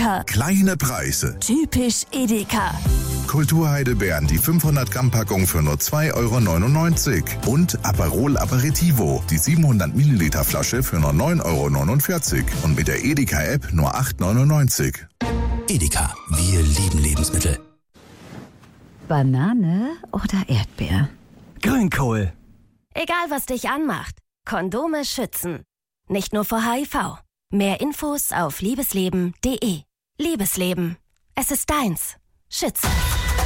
Edeka. Kleine Preise. Typisch Edeka. Kulturheidelbeeren, die 500 Gramm Packung für nur 2,99 € und Aperol Aperitivo, die 700 Milliliter Flasche für nur 9,49 € und mit der Edeka App nur 8,99 €. Edeka, wir lieben Lebensmittel. Banane oder Erdbeer? Grünkohl. Egal, was dich anmacht, Kondome schützen. Nicht nur vor HIV. Mehr Infos auf liebesleben.de. Liebesleben. Es ist deins. Schütze.